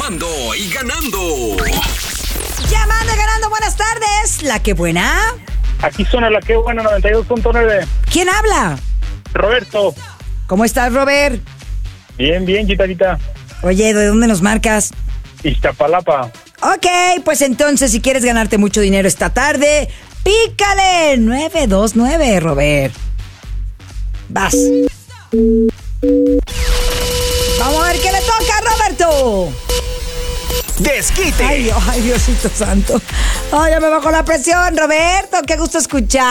Llamando y ganando. Llamando y ganando, buenas tardes. ¿La que buena? Aquí suena la que buena, 92.9. ¿Quién habla? Roberto. ¿Cómo estás, Robert? Bien, Gitarita. Oye, ¿de dónde nos marcas? Iztapalapa. Ok, pues entonces, si quieres ganarte mucho dinero esta tarde, pícale 929, Robert. Vas. Vamos a ver qué le toca a Roberto. Desquite. Ay, Diosito santo. Ay, ya me bajó la presión, Roberto. Qué gusto escuchar.